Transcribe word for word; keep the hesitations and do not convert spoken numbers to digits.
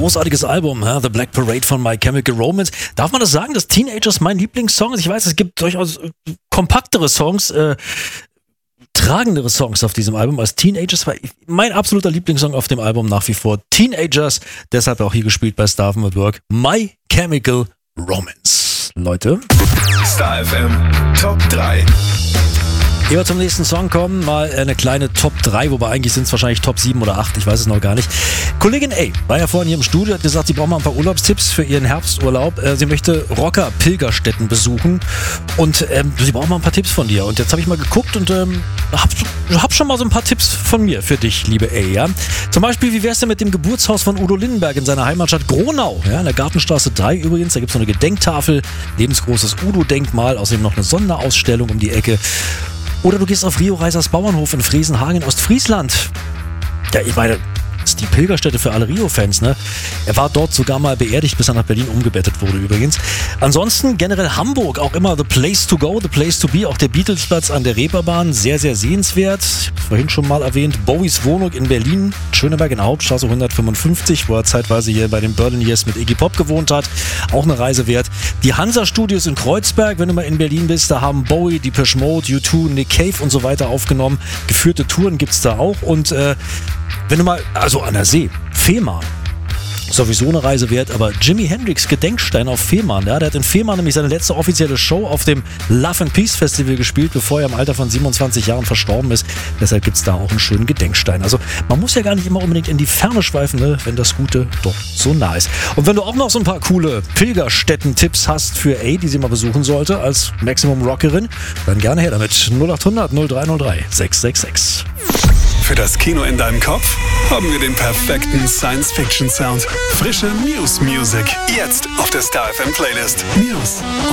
großartiges Album, ja? The Black Parade von My Chemical Romance. Darf man das sagen, dass Teenagers mein Lieblingssong ist? Ich weiß, es gibt durchaus kompaktere Songs, äh, tragendere Songs auf diesem Album als Teenagers. War mein absoluter Lieblingssong auf dem Album nach wie vor Teenagers. Deshalb auch hier gespielt bei Starven at Work. My Chemical Romance. Leute. Star F M Top drei. Ehe wir zum nächsten Song kommen, mal eine kleine Top drei, wobei eigentlich sind es wahrscheinlich Top sieben oder acht, ich weiß es noch gar nicht. Kollegin A war ja vorhin hier im Studio, hat gesagt, sie braucht mal ein paar Urlaubstipps für ihren Herbsturlaub. Sie möchte Rocker-Pilgerstätten besuchen und ähm, sie braucht mal ein paar Tipps von dir. Und jetzt habe ich mal geguckt und ähm, hab, hab schon mal so ein paar Tipps von mir für dich, liebe A. Ja? Zum Beispiel, wie wär's denn mit dem Geburtshaus von Udo Lindenberg in seiner Heimatstadt Gronau? Ja, in der Gartenstraße drei übrigens, da gibt es so eine Gedenktafel, lebensgroßes Udo-Denkmal, außerdem noch eine Sonderausstellung um die Ecke. Oder du gehst auf Rio Reisers Bauernhof in Fresenhagen in Ostfriesland. Ja, ich meine, das ist die Pilgerstätte für alle Rio-Fans, ne? Er war dort sogar mal beerdigt, bis er nach Berlin umgebettet wurde übrigens. Ansonsten generell Hamburg, auch immer the place to go, the place to be. Auch der Beatlesplatz an der Reeperbahn, sehr, sehr sehenswert. Ich habe es vorhin schon mal erwähnt. Bowies Wohnung in Berlin, Schöneberg in der Hauptstraße hundertfünfundfünfzig, wo er zeitweise hier bei den Berlin Years mit Iggy Pop gewohnt hat. Auch eine Reise wert. Die Hansa-Studios in Kreuzberg, wenn du mal in Berlin bist, da haben Bowie, Depeche Mode, U zwei, Nick Cave und so weiter aufgenommen. Geführte Touren gibt's da auch. Und äh, wenn du mal, also an der See, Fehmarn, sowieso eine Reise wert, aber Jimi Hendrix Gedenkstein auf Fehmarn, ja, der hat in Fehmarn nämlich seine letzte offizielle Show auf dem Love and Peace Festival gespielt, bevor er im Alter von siebenundzwanzig Jahren verstorben ist. Deshalb gibt es da auch einen schönen Gedenkstein. Also man muss ja gar nicht immer unbedingt in die Ferne schweifen, ne, wenn das Gute doch so nah ist. Und wenn du auch noch so ein paar coole Pilgerstätten-Tipps hast für A, die sie mal besuchen sollte als Maximum Rockerin, dann gerne her damit. null acht hundert null drei null drei sechs sechs sechs. Für das Kino in deinem Kopf haben wir den perfekten Science-Fiction-Sound. Frische Muse Music. Jetzt auf der Star F M Playlist. Muse.